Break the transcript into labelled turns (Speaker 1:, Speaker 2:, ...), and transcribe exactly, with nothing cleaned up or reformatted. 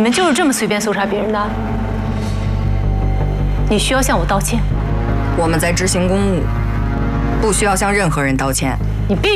Speaker 1: 们就是这么随便搜查别人的？你需要向我道歉。
Speaker 2: 我们在执行公务，不需要向任何人道歉。
Speaker 1: 你必